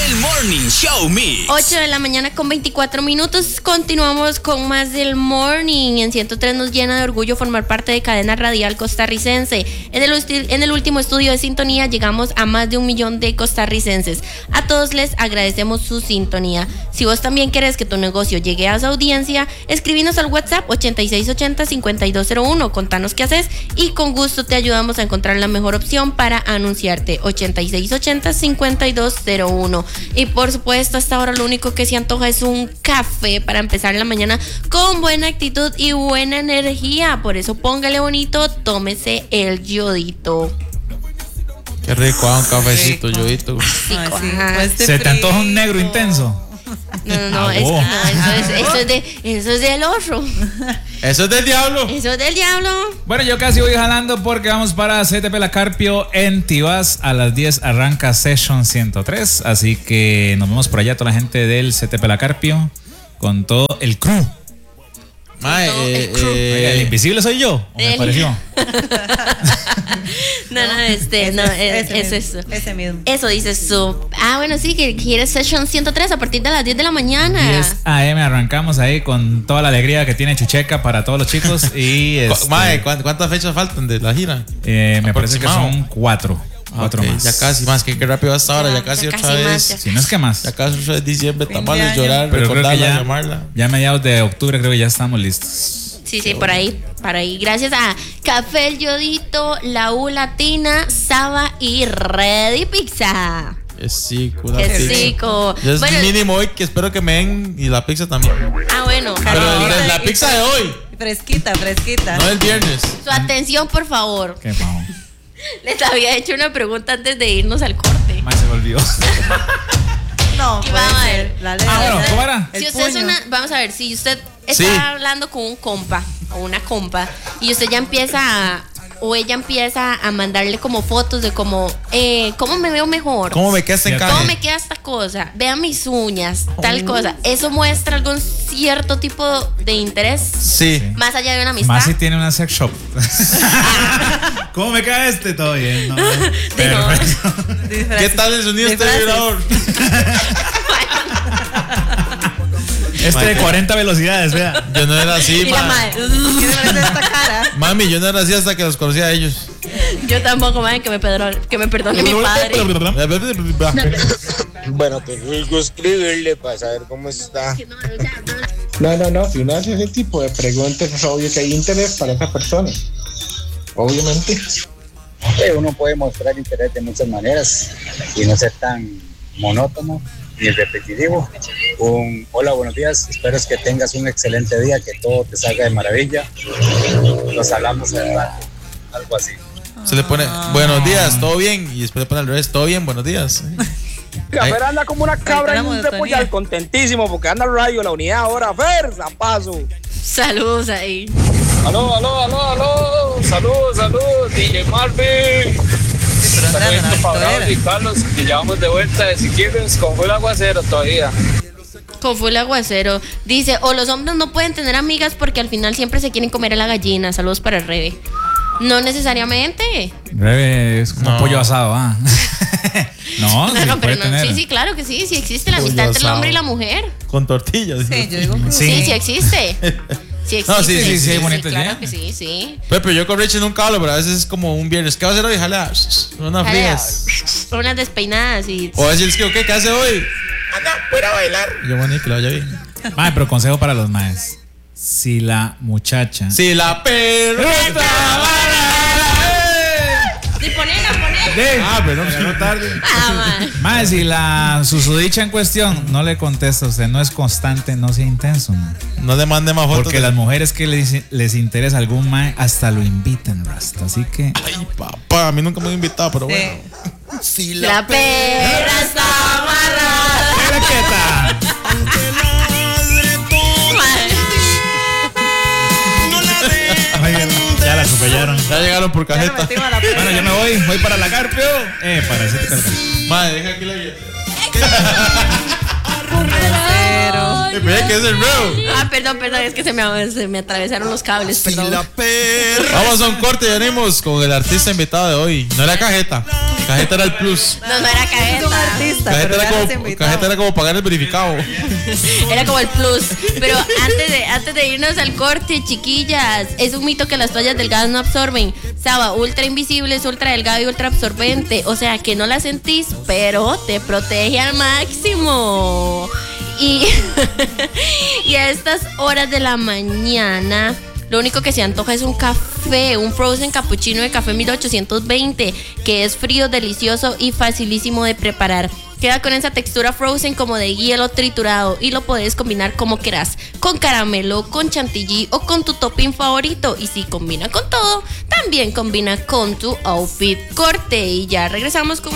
El Morning Show Mix. 8 de la mañana con 24 minutos. Continuamos con más del Morning. En 103 nos llena de orgullo formar parte de Cadena Radial Costarricense. En el último estudio de sintonía llegamos a más de 1 millón de costarricenses. A todos les agradecemos su sintonía. Si vos también querés que tu negocio llegue a esa audiencia, escribinos al WhatsApp 8680-5201. Contanos qué haces y con gusto te ayudamos a encontrar la mejor opción para anunciarte. 8680-5201. Y por supuesto, hasta ahora lo único que se antoja es un café para empezar la mañana con buena actitud y buena energía. Por eso póngale bonito, tómese el Yodito. Qué rico, un cafecito, Yodito. ¿Se te antoja un negro intenso? No, eso es del otro. Eso es del diablo. Eso es del diablo. Bueno, yo casi voy jalando porque vamos para CTP La Carpio en Tibás. A las 10 arranca Session 103. Así que nos vemos por allá, toda la gente del CTP La Carpio, con todo el crew. Oiga, el invisible soy yo. ¿O me pareció? es eso. Ese mismo. Eso dices tú. Bueno, sí, que quieres Session 103 a partir de las 10 de la mañana. 10 AM arrancamos ahí con toda la alegría que tiene Chucheca para todos los chicos. Y ¿cuántas fechas faltan de la gira? Me parece que son 4. Cuatro más. Ya casi más, que rápido hasta ahora, ya casi otra vez. Si no es que más. Ya casi otra vez diciembre, tamales, llorar, pero recordarla, creo que llamarla. Ya a mediados de octubre creo que ya estamos listos. Sí, por ahí. Gracias a Café El Yodito, La U Latina, Saba y Ready Pizza. Es rico, Es bueno, mínimo hoy que espero que me den y la pizza también. Bueno. Pero la pizza de hoy. Fresquita. No el viernes. Su atención, por favor. Qué pavo. Les había hecho una pregunta antes de irnos al corte. Más se volvió. No, y vamos a ver. ¿Cómo era? Si usted vamos a ver, si usted está hablando con un compa o una compa y usted ya empieza ella empieza a mandarle como fotos de como cómo me veo mejor, cómo me queda este encaje, cómo me queda esta cosa, vean mis uñas, tal cosa, eso muestra algún cierto tipo de interés, más allá de una amistad. Más si tiene una sex shop. ¿Cómo me queda este? Todo bien, ¿no? Perfecto. ¿Qué tal el sonido este vibrador? De 40 velocidades, vea. Yo no era así, ¿Qué le parece esta cara? Mami, yo no era así hasta que los conocía a ellos. Yo tampoco, mami, que me perdone mi padre. Bueno, te rico escribirle para saber cómo está. No, si uno hace ese tipo de preguntas es obvio que hay interés para esa persona. Obviamente. Uno puede mostrar interés de muchas maneras y no ser tan monótono ni repetitivo. Hola, buenos días, espero que tengas un excelente día, que todo te salga de maravilla. Nos hablamos al rato, algo así. Se le pone buenos días, todo bien, y después le pone al revés, todo bien, buenos días. Fer anda como una cabra en un repollal, contentísimo porque anda el radio, la unidad ahora. Fer, a paso. Saludos ahí. Aló. Saludos, DJ Marvin. Saludos para y Carlos, que llevamos de vuelta de Siquirres con full aguacero todavía. Con full aguacero. Dice, o los hombres no pueden tener amigas porque al final siempre se quieren comer a la gallina. Saludos para el Rebe. No necesariamente. Rebe es como pollo asado, No, pero no. Sí, claro que sí. Sí existe la amistad entre el hombre y la mujer. Con tortillas. Sí, yo digo que sí existe. Sí, no, sí, hay bonitas claro ya. Que sí. Pero yo con Richie nunca hablo, pero a veces es como un viernes. ¿Qué va a hacer hoy? Jala, unas frías. Unas despeinadas y... O decir, ¿qué hace hoy? Anda, voy a bailar. Yo, bueno, que lo vaya bien. Pero consejo para los maes. Si la muchacha... Si la perra ponela. Pero no tarde. Más, si la susodicha en cuestión no le contesta a usted, no es constante, no sea intenso, man. No le mande más fotos. Porque las mujeres que les interesa algún mae hasta lo invitan, Rasta. Así que. Ay, papá, a mí nunca me han invitado, pero bueno. Si la perra está amarrada. ¡Qué quieta! Ya la atropellaron. Ya llegaron por cajeta. Bueno, yo me voy para la Carpio. Para ese tipo de Carpio. Madre, deja aquí la billetera. que es el real. Perdón, es que se me atravesaron los cables, perdón. Vamos a un corte y venimos con el artista invitado de hoy. No era cajeta. Cajeta era el plus. No era Es un cajeta. artista, Cajeta pero era, ya nos como, invitamos. cajeta era como pagar el verificado. Era como el plus. Pero antes de irnos al corte, chiquillas, es un mito que las toallas delgadas no absorben. Saba, ultra invisible, es ultra delgado y ultra absorbente. O sea que no la sentís, pero te protege al máximo. Y, y a estas horas de la mañana, lo único que se antoja es un café, un frozen cappuccino de café 1820, que es frío, delicioso y facilísimo de preparar. Queda con esa textura frozen como de hielo triturado y lo puedes combinar como quieras, con caramelo, con chantilly o con tu topping favorito. Y si combina con todo, también combina con tu outfit corte. Y ya regresamos con